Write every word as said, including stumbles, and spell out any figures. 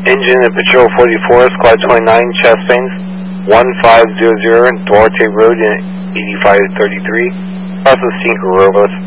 Engine in Patrol forty-four, Squad twenty-nine, chest pains, one five zero zero, Duarte Road, eighty-five thirty-three. Also Cinco Robos.